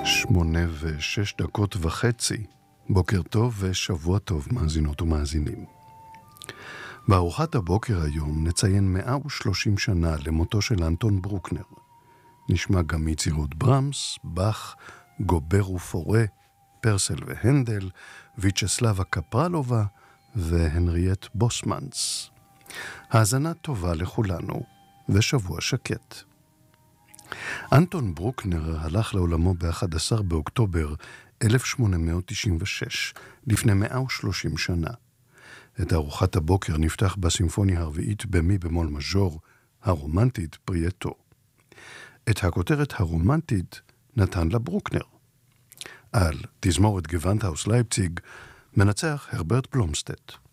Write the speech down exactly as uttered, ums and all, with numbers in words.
שמונה ושש דקות וחצי, בוקר טוב ושבוע טוב מאזינות ומאזינים. בארוחת הבוקר היום נציין מאה ושלושים שנה למותו של אנטון ברוקנר. נשמע גם מיצירות ברמס, באך, גובר ופורה, פרסל והנדל, ויצ'סלבה קפרלובה והנריאט בוסמנס. האזנה טובה לכולנו ושבוע שקט. אנטון ברוקנר הלך לעולמו ב-אחד עשר באוקטובר אלף שמונה מאות תשעים ושש, לפני מאה ושלושים שנה. את ארוחת הבוקר נפתח בסימפוניה הרביעית במי במול מז'ור, הרומנטית פרייטו. את הכותרת הרומנטית נתן לה ברוקנר. על תזמורת גוונטהאוס לייפציג מנצח הרברט בלומסטד.